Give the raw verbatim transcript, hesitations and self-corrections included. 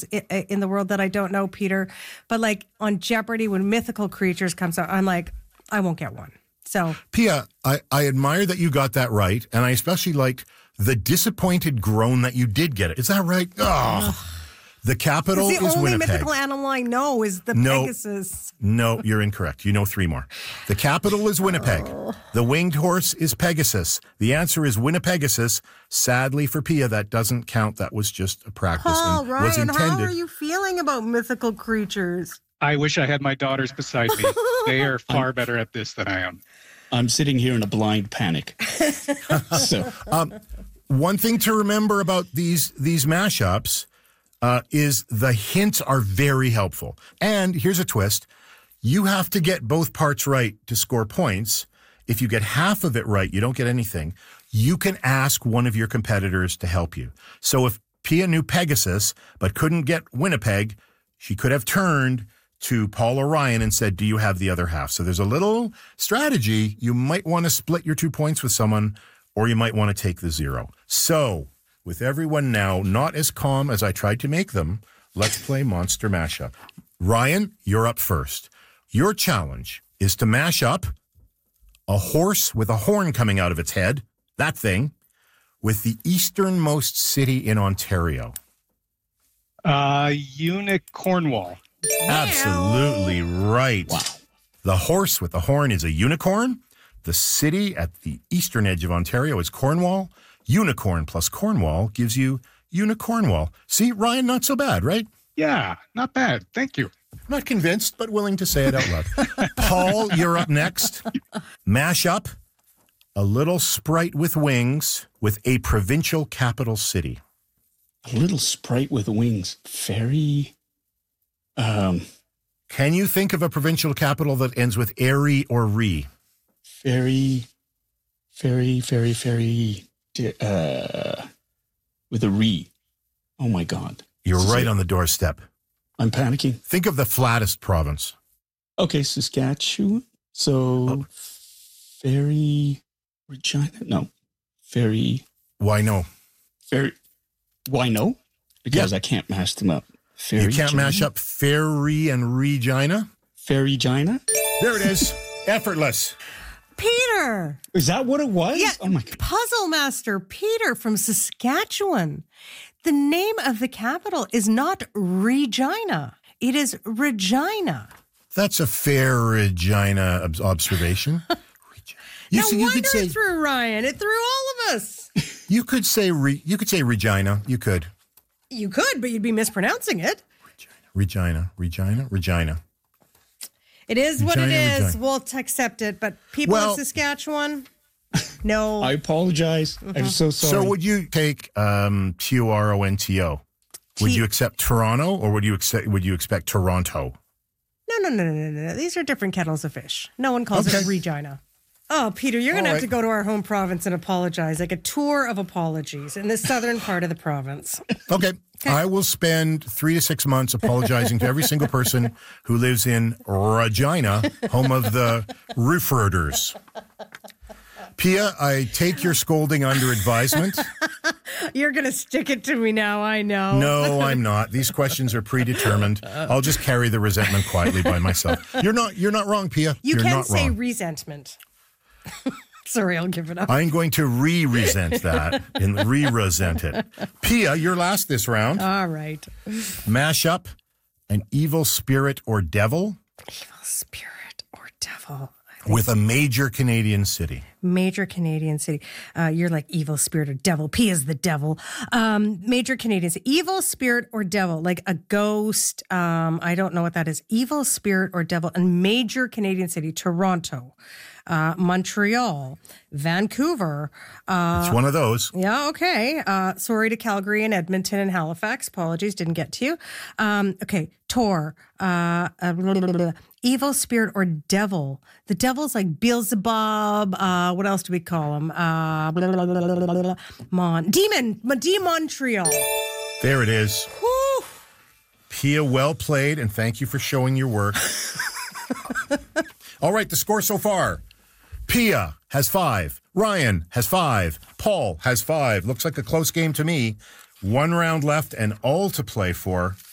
things in, in the world that I don't know, Peter. But like on Jeopardy, when mythical creatures comes out, I'm like, I won't get one. So, Pia, I, I admire that you got that right, and I especially liked the disappointed groan that you did get it. Is that right? Oh. The capital the is only Winnipeg. mythical animal I know is the no, Pegasus. No, you're incorrect. You know three more. The capital is Winnipeg. Oh. The winged horse is Pegasus. The answer is Winnipegasus. Sadly for Pia, that doesn't count. That was just a practice. Oh, and Ryan, was intended. How are you feeling about mythical creatures? I wish I had my daughters beside me. They are far better at this than I am. I'm sitting here in a blind panic. so, um, one thing to remember about these these mashups uh, is the hints are very helpful. And here's a twist. You have to get both parts right to score points. If you get half of it right, you don't get anything. You can ask one of your competitors to help you. So if Pia knew Pegasus but couldn't get Winnipeg, she could have turned to Paul or Ryan and said, do you have the other half? So there's a little strategy. You might want to split your two points with someone, or you might want to take the zero. So with everyone now not as calm as I tried to make them, let's play Monster Mashup. Ryan, you're up first. Your challenge is to mash up a horse with a horn coming out of its head, that thing, with the easternmost city in Ontario. Uh, Unit Cornwall. Absolutely right. Wow. The horse with the horn is a unicorn. The city at the eastern edge of Ontario is Cornwall. Unicorn plus Cornwall gives you Unicornwall. See, Ryan, not so bad, right? Yeah, not bad. Thank you. Not convinced, but willing to say it out loud. Paul, you're up next. Mash up a little sprite with wings with a provincial capital city. A little sprite with wings. Very... Um, Can you think of a provincial capital that ends with airy or re? Very, very, very, very, uh, with a re. Oh my God. You're This right a, on the doorstep. I'm panicking. Think of the flattest province. Okay, Saskatchewan. So, oh. very, Regina. No, very. Why no? Very. Why no? Because yeah. I can't mash them up. Fairy you can't Gina? mash up Fairy and Regina? Fairy Gina? There it is. Effortless. Peter. Is that what it was? Yeah. Oh my God. Puzzle Master Peter from Saskatchewan. The name of the capital is not Regina. It is Regina. That's a fair Regina ob- observation. You no see, you wonder could say, it threw Ryan. It threw all of us. You could say re, you could say Regina. You could. You could, but you'd be mispronouncing it. Regina, Regina, Regina. It is Regina, what it is. Regina. We'll accept it. But people well, in Saskatchewan, no. I apologize. Mm-hmm. I'm so sorry. So would you take um, T O R O N T O? Would T- you accept Toronto, or would you accept? Would you expect Toronto? No, no, no, no, no, no. These are different kettles of fish. No one calls okay. it Regina. Oh, Peter, you're going to have right. to go to our home province and apologize, like a tour of apologies in the southern part of the province. Okay. okay. I will spend three to six months apologizing to every single person who lives in Regina, home of the Rooferders. Pia, I take your scolding under advisement. You're going to stick it to me now, I know. No, I'm not. These questions are predetermined. I'll just carry the resentment quietly by myself. You're not You're not wrong, Pia. You you're can not say wrong. resentment. Sorry, I'll give it up. I'm going to re-resent that and re-resent it. Pia, you're last this round. All right. Mash up an evil spirit or devil. Evil spirit or devil. With a major Canadian city. Major Canadian city. Uh, you're like evil spirit or devil. P is the devil. Um, major Canadian city. Evil spirit or devil, like a ghost. Um, I don't know what that is. Evil spirit or devil. And major Canadian city. Toronto, uh, Montreal, Vancouver. Uh, it's one of those. Yeah, okay. Uh, sorry to Calgary and Edmonton and Halifax. Apologies, didn't get to you. Um, okay, Tor. Uh, uh, blah, blah, blah. Evil spirit or devil. The devil's like Beelzebub. Uh, what else do we call him? Uh, blah, blah, blah, blah, blah, blah. Mon. Demon. De Montreal. There it is. Whew. Pia, well played, and thank you for showing your work. All right, the score so far. Pia has five. Ryan has five. Paul has five. Looks like a close game to me. One round left and all to play for.